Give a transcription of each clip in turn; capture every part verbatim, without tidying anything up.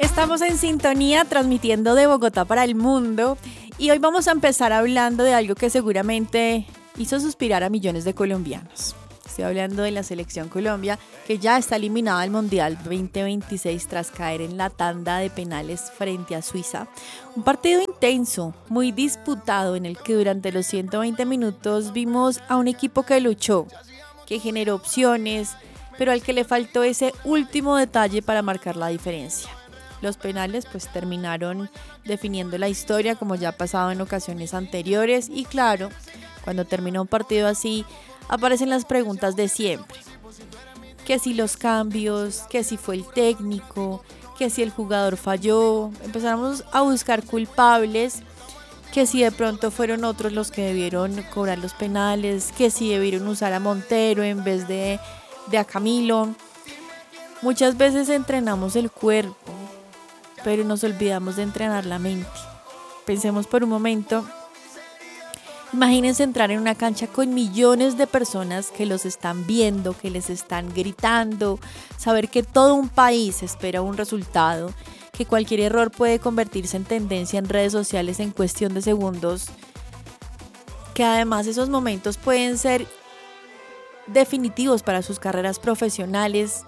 Estamos en sintonía transmitiendo de Bogotá para el mundo y hoy vamos a empezar hablando de algo que seguramente hizo suspirar a millones de colombianos. Estoy hablando de la selección Colombia, que ya está eliminada del Mundial veinte veintiséis tras caer en la tanda de penales frente a Suiza. Un partido intenso, muy disputado, en el que durante los ciento veinte minutos vimos a un equipo que luchó, que generó opciones, pero al que le faltó ese último detalle para marcar la diferencia. Los penales pues terminaron definiendo la historia, como ya ha pasado en ocasiones anteriores, y claro, cuando termina un partido así, aparecen las preguntas de siempre. Que si los cambios, que si fue el técnico, que si el jugador falló. Empezamos a buscar culpables, que si de pronto fueron otros los que debieron cobrar los penales, que si debieron usar a Montero en vez de, de a Camilo. Muchas veces entrenamos el cuerpo, pero nos olvidamos de entrenar la mente. Pensemos por un momento. Imagínense entrar en una cancha con millones de personas que los están viendo, que les están gritando, saber que todo un país espera un resultado, que cualquier error puede convertirse en tendencia en redes sociales en cuestión de segundos, que además esos momentos pueden ser definitivos para sus carreras profesionales.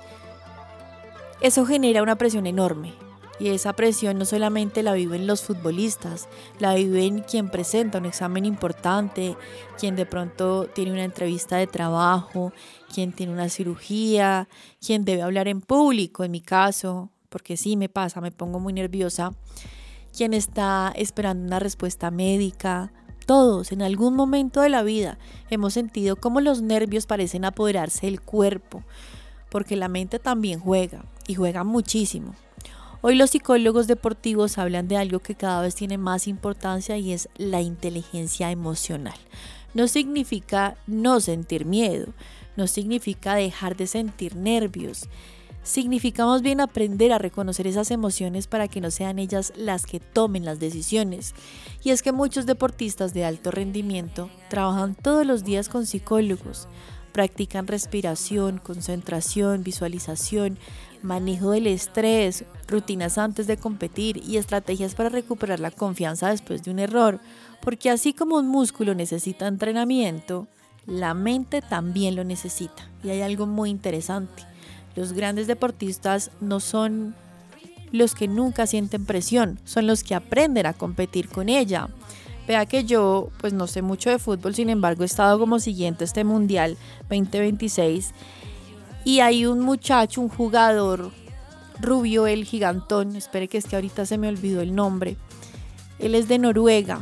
Eso genera una presión enorme. Y esa presión no solamente la viven los futbolistas, la viven quien presenta un examen importante, quien de pronto tiene una entrevista de trabajo, quien tiene una cirugía, quien debe hablar en público, en mi caso, porque sí me pasa, me pongo muy nerviosa, quien está esperando una respuesta médica. Todos, en algún momento de la vida, hemos sentido cómo los nervios parecen apoderarse del cuerpo, porque la mente también juega, y juega muchísimo. Hoy los psicólogos deportivos hablan de algo que cada vez tiene más importancia y es la inteligencia emocional. No significa no sentir miedo, no significa dejar de sentir nervios. Significa más bien aprender a reconocer esas emociones para que no sean ellas las que tomen las decisiones. Y es que muchos deportistas de alto rendimiento trabajan todos los días con psicólogos. Practican respiración, concentración, visualización, manejo del estrés, rutinas antes de competir y estrategias para recuperar la confianza después de un error, porque así como un músculo necesita entrenamiento, la mente también lo necesita. Y hay algo muy interesante: los grandes deportistas no son los que nunca sienten presión, son los que aprenden a competir con ella. Vea que yo pues no sé mucho de fútbol, sin embargo he estado como siguiendo este Mundial veinte veintiséis y hay un muchacho, un jugador rubio, el gigantón, espere que es que ahorita se me olvidó el nombre, él es de Noruega.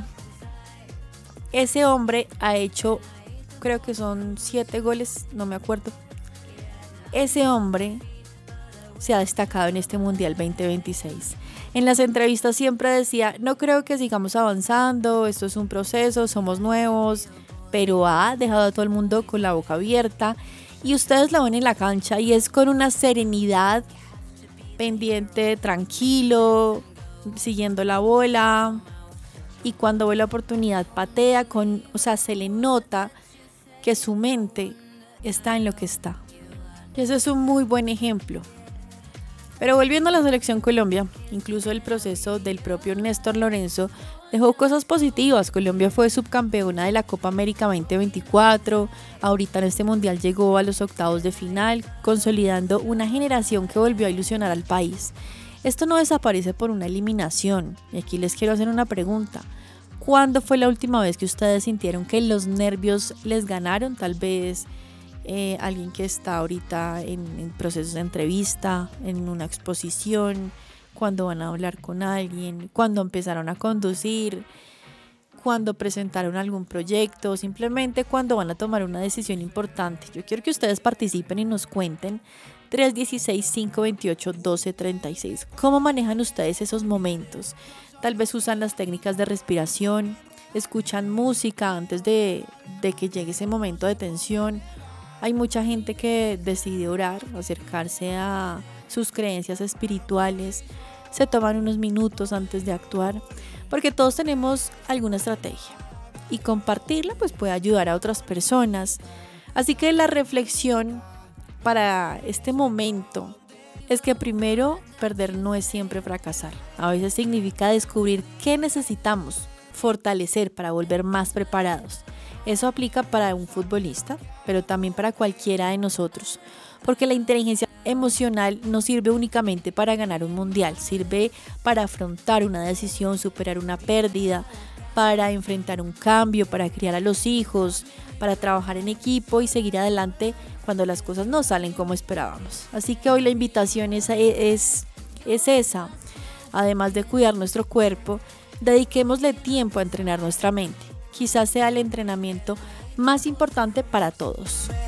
Ese hombre ha hecho, creo que son siete goles, no me acuerdo. Ese hombre se ha destacado en este Mundial veinte veintiséis. En las entrevistas siempre decía, no creo que sigamos avanzando, esto es un proceso, somos nuevos, pero ha dejado a todo el mundo con la boca abierta y ustedes la ven en la cancha y es con una serenidad, pendiente, tranquilo, siguiendo la bola, y cuando ve la oportunidad patea, con, o sea, se le nota que su mente está en lo que está. Y ese es un muy buen ejemplo. Pero volviendo a la selección Colombia, incluso el proceso del propio Néstor Lorenzo dejó cosas positivas. Colombia fue subcampeona de la Copa América veinte veinticuatro, ahorita en este mundial llegó a los octavos de final, consolidando una generación que volvió a ilusionar al país. Esto no desaparece por una eliminación, y aquí les quiero hacer una pregunta. ¿Cuándo fue la última vez que ustedes sintieron que los nervios les ganaron? Tal vez Eh, alguien que está ahorita en, en procesos de entrevista, en una exposición, cuando van a hablar con alguien, cuando empezaron a conducir, cuando presentaron algún proyecto, simplemente cuando van a tomar una decisión importante. Yo quiero que ustedes participen y nos cuenten. Tres uno seis, cinco dos ocho, uno dos tres seis. ¿Cómo manejan ustedes esos momentos? Tal vez usan las técnicas de respiración, escuchan música antes de, de que llegue ese momento de tensión. Hay mucha gente que decide orar, acercarse a sus creencias espirituales, se toman unos minutos antes de actuar, porque todos tenemos alguna estrategia y compartirla pues puede ayudar a otras personas. Así que la reflexión para este momento Es que primero, perder no es siempre fracasar. A veces significa descubrir qué necesitamos fortalecer para volver más preparados. Eso aplica para un futbolista, pero también para cualquiera de nosotros, porque la inteligencia emocional no sirve únicamente para ganar un mundial, sirve para afrontar una decisión, superar una pérdida, para enfrentar un cambio, para criar a los hijos, para trabajar en equipo y seguir adelante cuando las cosas no salen como esperábamos. Así que hoy la invitación es, es, es esa. Además de cuidar nuestro cuerpo, dediquémosle tiempo a entrenar nuestra mente. Quizás sea el entrenamiento más importante para todos.